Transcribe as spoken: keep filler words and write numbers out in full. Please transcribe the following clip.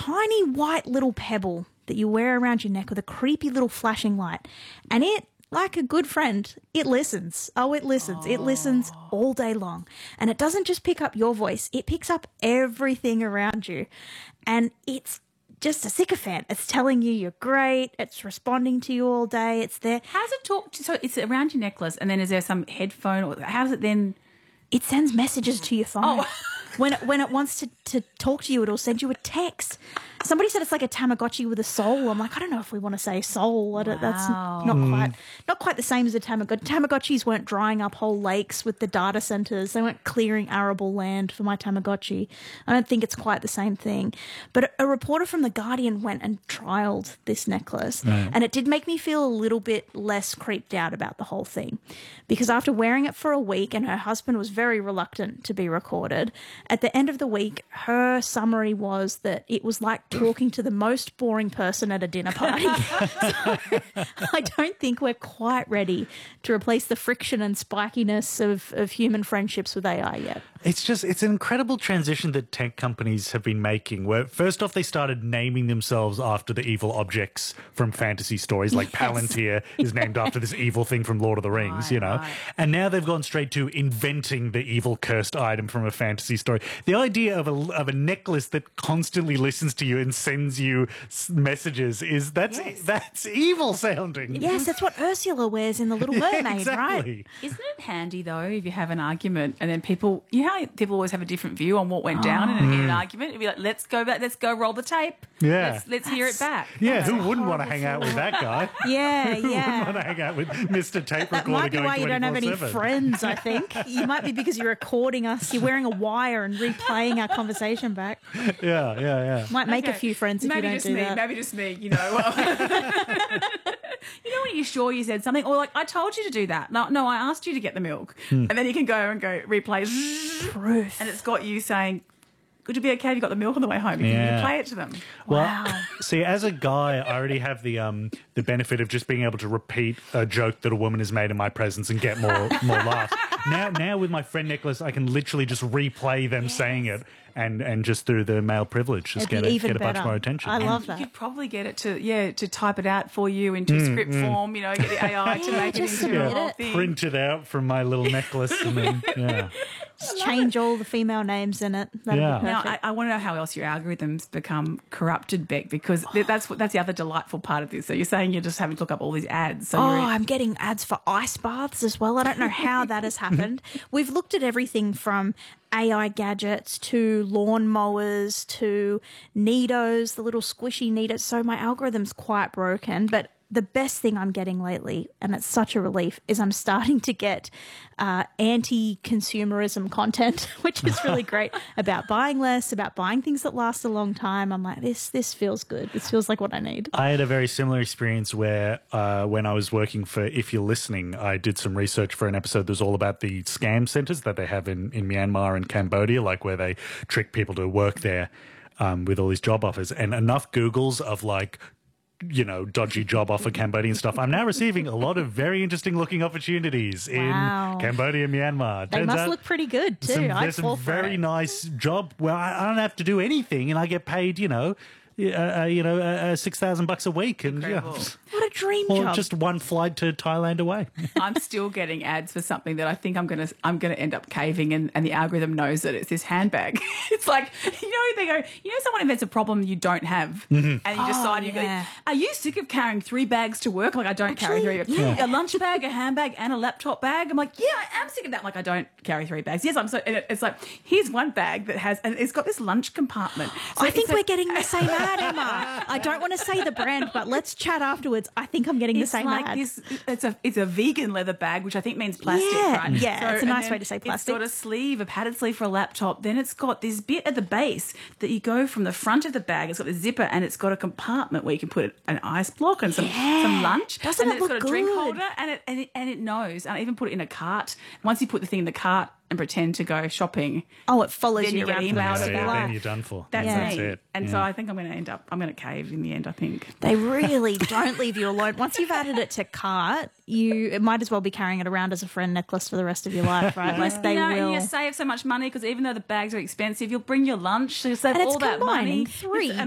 tiny white little pebble that you wear around your neck with a creepy little flashing light. And it, like a good friend, it listens. Oh, it listens. Oh. It listens all day long. And it doesn't just pick up your voice. It picks up everything around you. And it's just a sycophant. It's telling you you're great. It's responding to you all day. It's there. How does it talk? To, so it's around your necklace, and then is there some headphone? Or how does it then? It sends messages to your phone. Oh. When it, when it wants to, to talk to you, it'll send you a text. Somebody said it's like a Tamagotchi with a soul. I'm like, I don't know if we want to say soul. I don't, Wow. That's not Mm. quite not quite the same as a Tamagotchi. Tamagotchis weren't drying up whole lakes with the data centers. They weren't clearing arable land for my Tamagotchi. I don't think it's quite the same thing. But a, a reporter from The Guardian went and trialed this necklace, Right. and it did make me feel a little bit less creeped out about the whole thing. Because after wearing it for a week, and her husband was very reluctant to be recorded, at the end of the week, her summary was that it was like talking to the most boring person at a dinner party. So I don't think we're quite ready to replace the friction and spikiness of, of human friendships with A I yet. It's just, it's an incredible transition that tech companies have been making, where first off they started naming themselves after the evil objects from fantasy stories, like Yes. Palantir is named after this evil thing from Lord of the Rings, Right, you know? right. And now they've gone straight to inventing the evil cursed item from a fantasy story. The idea of a, of a necklace that constantly listens to you and sends you s- messages is, that's, Yes. that's evil sounding. Yes, that's what Ursula wears in The Little Mermaid, right? Exactly. Isn't it handy though if you have an argument and then people, you know, how people always have a different view on what went down in, an, in an argument? It'd be like, let's go back, let's go roll the tape. Yeah. let's, let's hear it back. Yeah, That's who a wouldn't want to horrible hang out with that guy? Yeah, Who wouldn't want to yeah. hang out with Mister Tape That Recorder might be going why you don't have any twenty-four seven? friends, I think. You might be because you're recording us. You're wearing a wire and replaying our conversation back. Yeah, yeah, yeah. Might make a Okay. few friends if maybe you don't just do me, that. Maybe just me, you know. You know when you're sure you said something, or like, I told you to do that. No, no, I asked you to get the milk. Hmm. And then you can go and go replay. Truth. And it's got you saying, would it be okay if you got the milk on the way home? You Yeah. can replay it to them. Well, Wow. see, as a guy, I already have the um the benefit of just being able to repeat a joke that a woman has made in my presence and get more more laughs. Now, now with my friend Nicholas, I can literally just replay them saying it, and and just through the male privilege, just It'd get be a, even get a bunch better. more attention. I Yeah. love You that. could probably get it to, yeah, to type it out for you into Mm, script form, you know, get the A I to Yeah, make it just into a submit whole it. thing. Print it out from my little necklace, and then yeah, Just change all the female names in it. That'd Yeah. be Now, perfect. I, I want to know how else your algorithms become corrupted, Beck, because th- that's what that's the other delightful part of this. So you're saying you're just having to look up all these ads. So Oh, you're I'm getting ads for ice baths as well. I don't know how that has happened. We've looked at everything from A I gadgets to lawn mowers to Neatos, the little squishy Neatos. So my algorithm's quite broken, but the best thing I'm getting lately, and it's such a relief, is I'm starting to get uh, anti-consumerism content, which is really great, about buying less, about buying things that last a long time. I'm like, this this feels good. This feels like what I need. I had a very similar experience where uh, when I was working for If You're Listening, I did some research for an episode that was all about the scam centers that they have in, in Myanmar and Cambodia, like where they trick people to work there um, with all these job offers. And enough Googles of like, you know, dodgy job offer Cambodian stuff. I'm now receiving a lot of very interesting looking opportunities Wow. in Cambodia and Myanmar. They Turns must out look pretty good too. some, I'd there's fall some for very it. nice job where I, I don't have to do anything and I get paid, you know, uh, uh, you know, uh, uh, six thousand bucks a week, and yeah, Incredible. What a dream or job. just one flight to Thailand away. I'm still getting ads for something that I think I'm gonna I'm gonna end up caving, and, and the algorithm knows that it's this handbag. It's like, you know, they go, you know, someone invents a problem you don't have, and you decide, you yeah. go, are you sick of carrying three bags to work? Like, I don't carry three. Actually, yeah. A lunch bag, a handbag, and a laptop bag. I'm like, yeah, I am sick of that. Like, I don't carry three bags. Yes, I'm so. And it- it's like, here's one bag that has, and it's got this lunch compartment. So I think it's a- we're getting the same ad, Emma. I don't want to say the brand, but let's chat afterwards. I think I'm getting the It's same like ad. this. It's a it's a vegan leather bag, which I think means plastic, Yeah, right? yeah, it's a and nice then way to say plastic. It's got a sleeve, a padded sleeve for a laptop. Then it's got this bit at the base that you go from the front of the bag. It's got the zipper, and it's got a compartment where you can put an ice block and some Yeah. some lunch. Doesn't and it then it's got look a drink good? holder, and it and it and it knows. And I even put it in a cart. Once you put the thing in the cart and pretend to go shopping, Oh, it follows then you you get around. for the emails rest Yeah, of about your yeah, that. then life. you're done for. that's Yeah. me. That's it. And Yeah. so I think I'm going to end up. I'm going to cave in the end. I think. They really don't leave you alone. Once you've added it to cart, you it might as well be carrying it around as a friend necklace for the rest of your life, right? Like they you know, will. and you save so much money because even though the bags are expensive, you'll bring your lunch, so you save And it's all that combining money. three It's